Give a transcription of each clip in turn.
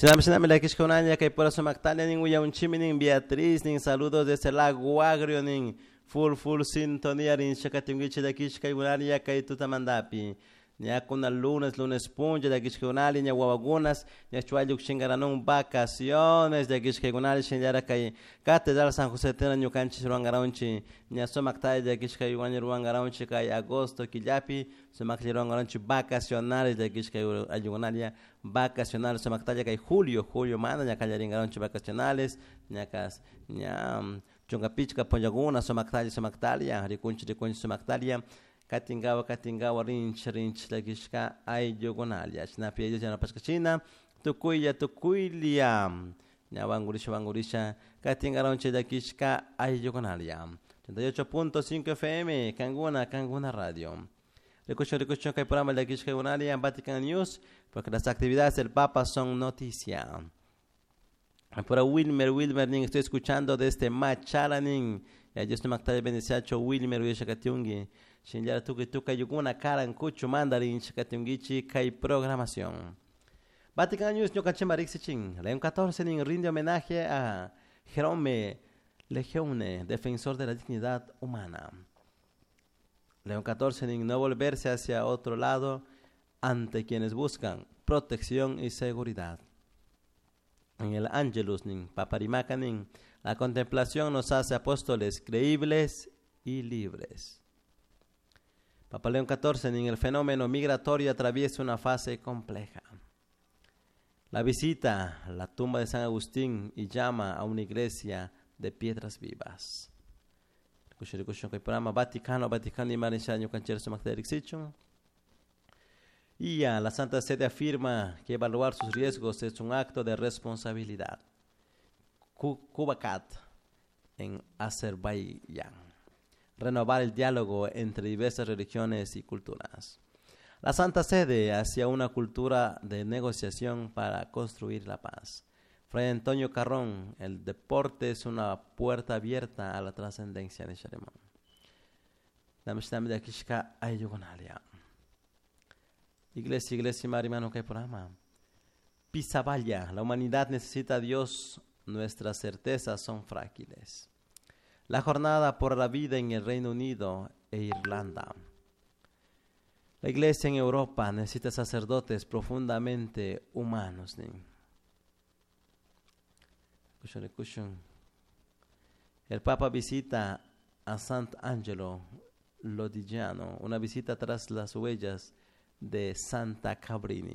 Sinami la kishkonanya kay por su mactalia ning uya un chimining Beatriz ning saludos desde el lago Agrio ning full sintonía rin shakatingichi da kishkay gunalia kay tutamandapi. Nya kuna lunes punja da kishkonali nya wawagunas nya chuayuk shingaranong vacaciones da kishkaygunali shinjara kay Catedral San José tena nyukanchi ruangaraunchi nya somaktai da kishkay ruangaraunchi kay agosto killapi somakli ruangaraunchi vacacionales da kishkay ayugunalia vacacionales somaktai kay julio manda nya kallaringaranchi vacacionales nya kas nya chungapichka ponjaguna somaktalia rikunchi somaktalia Katingawa rinch la kishka ay yogonalia snapi ellos ya paskachina tukuya nya wangurisha katingaron da kishka ay yogonalia 88.5 FM Kanguna Radio Recucho que programa de kishka yogonalia en Vatican News porque las actividades del Papa son noticia. Por Wilmer ning estoy escuchando desde Machalaning ya yo estoy mactale beneciacho Wilmer Uyashakatiungi Shinjara tuka yuguna cara en cucho mandarin chikatungichi kai programación. Vatican News no caché marixichin. León 14 rinde homenaje a Jerome Lejeune, defensor de la dignidad humana. León 14 no volverse hacia otro lado ante quienes buscan protección y seguridad. En el Angelus Paparimaka la contemplación nos hace apóstoles creíbles y libres. Papa León XIV en el fenómeno migratorio atraviesa una fase compleja. La visita a la tumba de San Agustín y llama a una iglesia de piedras vivas. Y la Santa Sede afirma que evaluar sus riesgos es un acto de responsabilidad. Kubakat en Azerbaiyán. Renovar el diálogo entre diversas religiones y culturas. La Santa Sede hacia una cultura de negociación para construir la paz. Fray Antonio Carrón, el deporte es una puerta abierta a la trascendencia de Sharemon. Iglesia, Marimano, que programa. Pisaballa, la humanidad necesita a Dios, nuestras certezas son frágiles. La jornada por la vida en el Reino Unido e Irlanda. La iglesia en Europa necesita sacerdotes profundamente humanos. El Papa visita a Sant'Angelo Lodigiano, una visita tras las huellas de Santa Cabrini.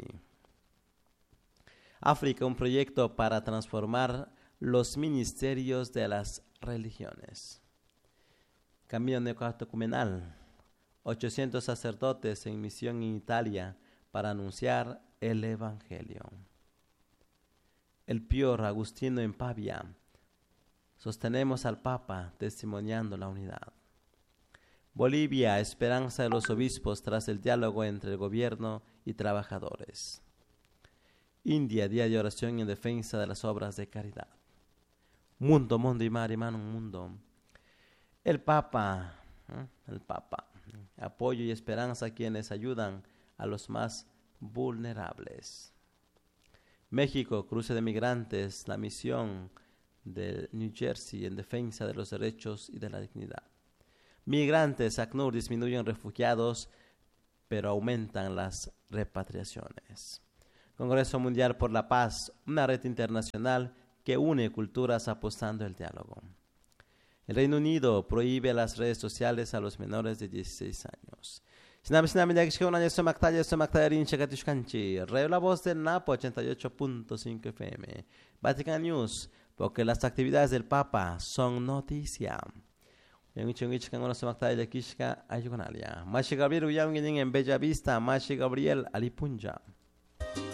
África, un proyecto para transformar los ministerios de las religiones. Camino neocatecumenal. 800 sacerdotes en misión en Italia para anunciar el Evangelio. El Pior Agustino en Pavia. Sostenemos al Papa testimoniando la unidad. Bolivia, esperanza de los obispos tras el diálogo entre el gobierno y trabajadores. India, día de oración en defensa de las obras de caridad. Mundo y mar, hermano, mundo. El Papa, apoyo y esperanza a quienes ayudan a los más vulnerables. México, cruce de migrantes, la misión de New Jersey en defensa de los derechos y de la dignidad. Migrantes, ACNUR, disminuyen refugiados, pero aumentan las repatriaciones. Congreso Mundial por la Paz, una red internacional que une culturas apostando el diálogo. El Reino Unido prohíbe las redes sociales a los menores de 16 años. La voz del Napo 88.5 FM. Vatican News, porque las actividades del Papa son noticia. Mashi Gabriel en Bella Vista, Mashi Gabriel Alipunja.